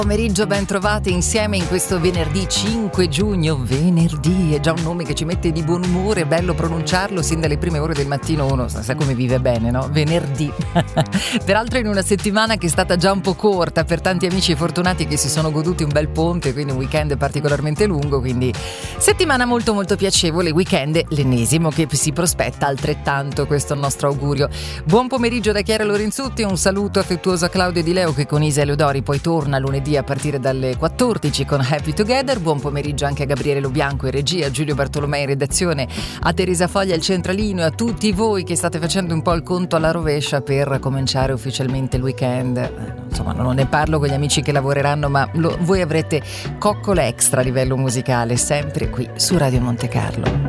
Pomeriggio, ben trovati insieme in questo venerdì 5 giugno. Venerdì è già un nome che ci mette di buon umore, è bello pronunciarlo sin dalle prime ore del mattino, uno sa come vive bene, no? Venerdì. Peraltro in una settimana che è stata già un po' corta per tanti amici fortunati che si sono goduti un bel ponte, quindi un weekend particolarmente lungo, quindi settimana molto molto piacevole, weekend l'ennesimo che si prospetta altrettanto, questo è il nostro augurio. Buon pomeriggio da Chiara Lorenzutti, un saluto affettuoso a Claudio Di Leo che con Isa Eleodori poi torna lunedì a partire dalle 14 con Happy Together. Buon pomeriggio anche a Gabriele Lobianco in regia, a Giulio Bartolomei in redazione, a Teresa Foglia al centralino e a tutti voi che state facendo un po' il conto alla rovescia per cominciare ufficialmente il weekend. Insomma, non ne parlo con gli amici che lavoreranno, ma voi avrete coccole extra a livello musicale sempre qui su Radio Monte Carlo.